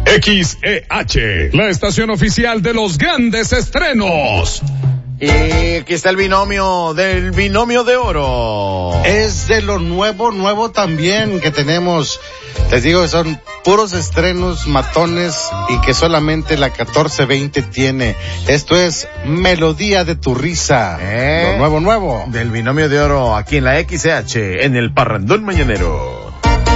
XEH, la estación oficial de los grandes estrenos. Y aquí está el binomio de oro. Es de lo nuevo también que tenemos. Les digo que son puros estrenos matones y que solamente la 1420 tiene. Esto es Melodía de tu Risa. Lo nuevo. Del binomio de oro aquí en la XH, en el Parrandón Mañanero.